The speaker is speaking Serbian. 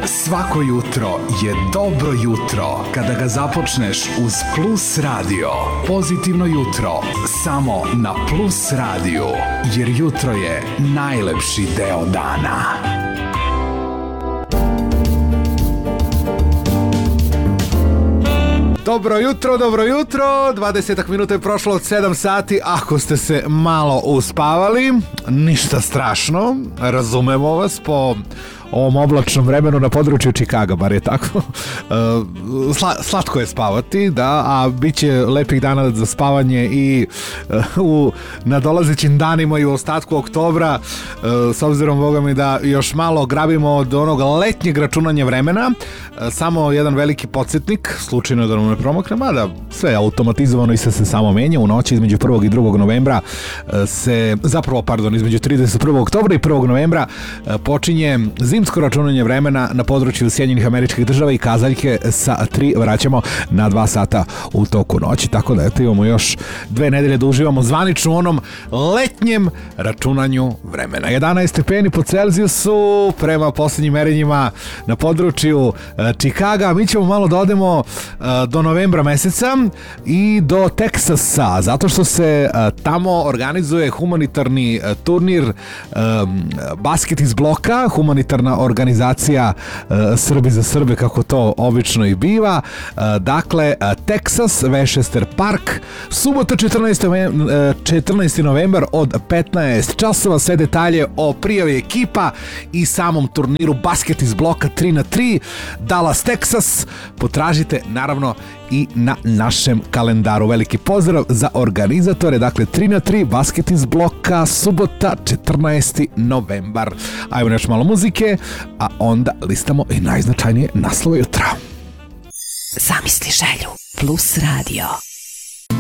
Svako jutro je dobro jutro kada ga započneš uz Plus Radio. Pozitivno jutro samo na Plus Radio, jer jutro je najlepši deo dana. Dobro jutro, 20 minuta je prošlo od 7 sati, ako ste se malo uspavali, ništa strašno, razumemo vas po ovom oblačnom vremenu na području Čikaga, bar je tako. Slatko je spavati, da, a bit će lepih dana za spavanje i u nadolazećim danima i u ostatku oktobra, s obzirom, Boga mi, da još malo grabimo od onog letnjeg računanja vremena. Samo jedan veliki podsjetnik, slučajno da nam ne promakne, mada sve je automatizovano i sve se samo menja. U noći između 1. i 2. novembra između 31. oktobra i 1. novembra počinje zimsko računanje vremena na području Sjedinjenih Američkih Država i kazaljke sa 3 vraćamo na 2 sata u toku noći, tako da eto imamo još 2 nedelje da uživamo zvanično u onom letnjem računanju vremena. 11 stepeni po Celzijusu prema posljednjim merenjima na području Čikaga. Mi ćemo malo da odemo do novembra meseca i do Teksasa, zato što se tamo organizuje humanitarni turnir basket iz bloka, humanitarna organizacija Srbi za Srbe, kako to obično i biva. Dakle, Teksas, Westchester Park, subota 14. novembar od 15 časova. Sve detalje o prijavi ekipa i samom turniru basket iz bloka 3x3 Dallas, Teksas potražite naravno i na našem kalendaru. Veliki pozdrav za organizatore. Dakle, 3x3 basket iz bloka, subota 14. novembar. Ajmo još malo muzike, a onda listamo i najznačajnije naslove jutra. Zamisli želju. Plus Radio.